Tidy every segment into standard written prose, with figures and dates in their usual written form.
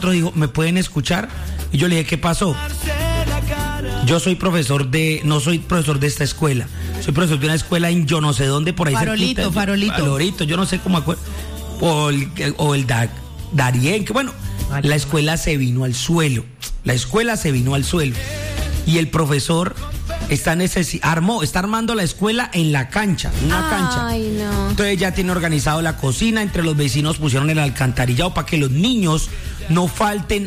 otro dijo, ¿me pueden escuchar? Y yo le dije, ¿qué pasó? Yo soy no soy profesor de esta escuela, soy profesor de una escuela en yo no sé dónde, por ahí cerquita. Farolito, yo no sé cómo acuerdo. O el Darién, que bueno, la escuela se vino al suelo. Y el profesor está armando la escuela en la cancha, una cancha. No. Entonces ya tiene organizado la cocina, entre los vecinos pusieron el alcantarillado para que los niños no falten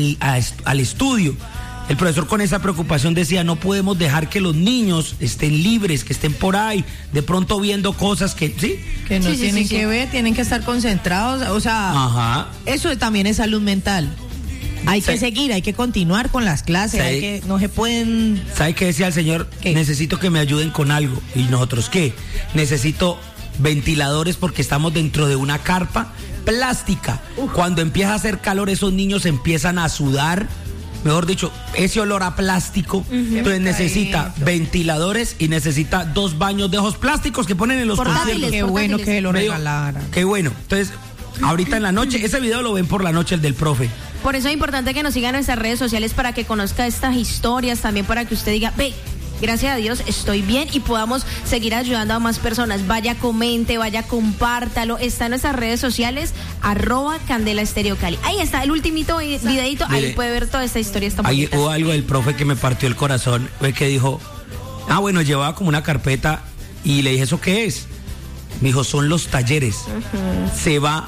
al estudio. El profesor con esa preocupación decía, no podemos dejar que los niños estén libres, que estén por ahí, de pronto viendo cosas que no tienen que ver, tienen que estar concentrados, o sea, eso también es salud mental. Hay que seguir, hay que continuar con las clases, no se pueden... ¿Sabe qué decía el señor? Necesito que me ayuden con algo. ¿Y nosotros qué? Necesito ventiladores porque estamos dentro de una carpa plástica. Cuando empieza a hacer calor, esos niños empiezan a sudar. Mejor dicho, ese olor a plástico. Entonces necesita ventiladores y necesita 2 baños de ojos plásticos que ponen en los conciertos. Qué bueno que lo regalaran. Qué bueno. Entonces, ahorita en la noche, ese video lo ven por la noche, el del profe. Por eso es importante que nos sigan en nuestras redes sociales para que conozca estas historias, también para que usted diga, gracias a Dios estoy bien y podamos seguir ayudando a más personas. Vaya, comente, vaya, compártalo. Está en nuestras redes sociales, @CandelaStereoCali. Ahí está el ultimito videito, ahí puede ver toda esta historia. Ahí hubo algo del profe que me partió el corazón, que dijo, bueno, llevaba como una carpeta y le dije, ¿eso qué es? Me dijo, son los talleres. Se va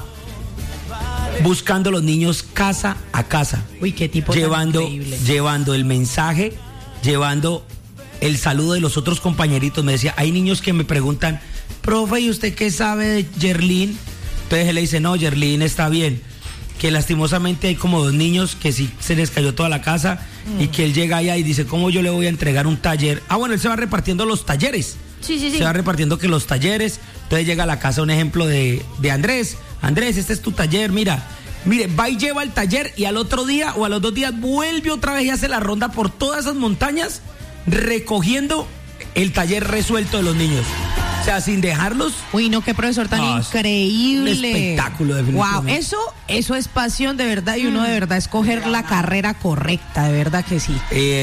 buscando los niños casa a casa. Uy, qué tipo llevando el mensaje, llevando el saludo de los otros compañeritos. Me decía, hay niños que me preguntan, profe, ¿y usted qué sabe de Yerlín? Entonces él le dice, no, Yerlín está bien, que lastimosamente hay como 2 niños que sí se les cayó toda la casa y que él llega allá y dice, ¿cómo yo le voy a entregar un taller? Bueno, él se va repartiendo los talleres. Sí. Se va repartiendo que los talleres. Entonces llega a la casa un ejemplo de Andrés, este es tu taller, mire, va y lleva el taller y al otro día o a los 2 días vuelve otra vez y hace la ronda por todas esas montañas recogiendo el taller resuelto de los niños. O sea, sin dejarlos. Uy, no, qué profesor tan increíble. Un espectáculo, definitivamente. Wow, eso es pasión de verdad y uno de verdad escoger la carrera correcta, de verdad que sí.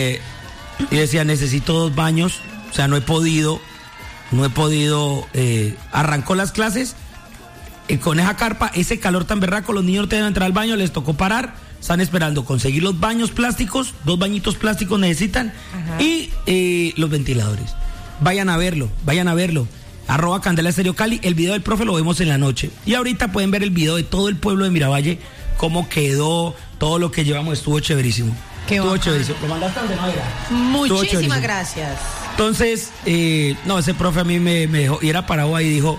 Y decía, necesito 2 baños, o sea, no he podido, arrancó las clases con esa carpa, ese calor tan berraco, los niños no tenían que entrar al baño, les tocó parar, están esperando conseguir los baños plásticos, 2 bañitos plásticos necesitan. Y los ventiladores. Vayan a verlo, @CandelaStereoCali. El video del profe lo vemos en la noche y ahorita pueden ver el video de todo el pueblo de Miravalle, cómo quedó, todo lo que llevamos, estuvo chéverísimo. Estuvo chéverísimo. ¿Lo mandaste donde no era? Muchísimas gracias. Entonces, ese profe a mí me dejó, y era parado ahí y dijo,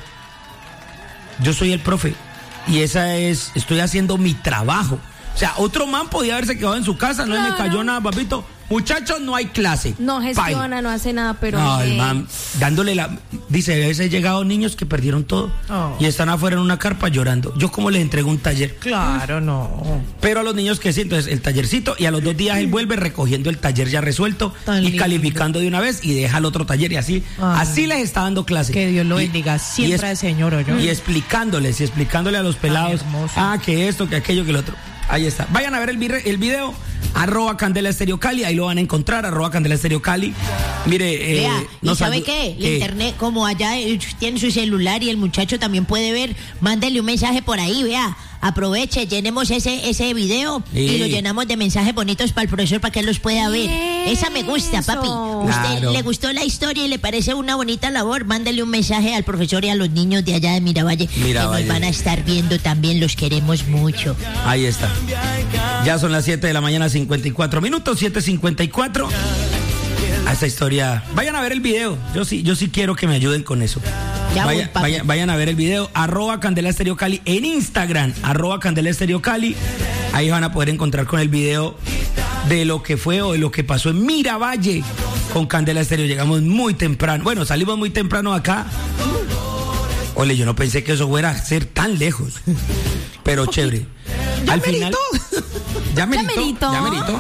yo soy el profe y estoy haciendo mi trabajo. O sea, otro man podía haberse quedado en su casa, no me cayó nada, papito. Muchachos, no hay clase. No gestiona, no hace nada, pero... No, el man dándole dice, a veces he llegado niños que perdieron todo y están afuera en una carpa llorando. ¿Yo cómo les entrego un taller? Claro, no. Pero a los niños que sí, entonces el tallercito, y a los 2 días él vuelve recogiendo el taller ya resuelto y calificando de una vez y deja el otro taller y así. Así les está dando clase. Que Dios lo bendiga siempre al Señor, ¿oyó? Y explicándole a los pelados, que esto, que aquello, que el otro. Ahí está. Vayan a ver el video, @CandelaStereoCali, ahí lo van a encontrar, @CandelaStereoCali. Mire, vea, ¿y sabe qué? El internet, como allá tiene su celular y el muchacho también puede ver, mándele un mensaje por ahí, vea. Aproveche, llenemos ese video y lo llenamos de mensajes bonitos para el profesor para que él los pueda ver. Esa me gusta, papi. ¿Usted le gustó la historia y le parece una bonita labor? Mándele un mensaje al profesor y a los niños de allá de Miravalle. Que nos van a estar viendo también, los queremos mucho. Ahí está. Ya son las 7 de la mañana, 54 minutos, 7:54. A esta historia, vayan a ver el video. Yo sí quiero que me ayuden con eso. Vayan a ver el video, @CandelaStereoCali en Instagram, @CandelaStereoCali. Ahí van a poder encontrar con el video de lo que fue o de lo que pasó en Miravalle con Candela Estéreo. Llegamos muy temprano. Bueno, salimos muy temprano acá. Ole, yo no pensé que eso fuera a ser tan lejos. Pero chévere. Al final. Ya merito.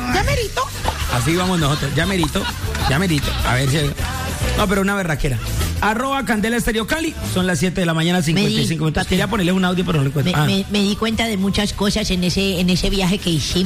Así vamos nosotros. Ya merito. A ver si. No, pero una berraquera. @Candela Estéreo Cali. Son las 7 de la mañana, 55 minutos. Quería ponerle un audio, pero no lo encuentro. Me di cuenta de muchas cosas en ese viaje que hicimos.